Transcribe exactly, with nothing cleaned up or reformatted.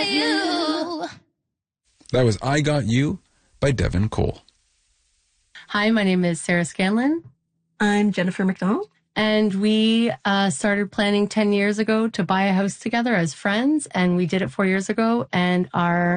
got you. That was I Got You by Devin Cole. Hi, my name is Sarah Scanlon. I'm Jennifer McDonald. And we uh, started planning ten years ago to buy a house together as friends. And we did it four years ago. And our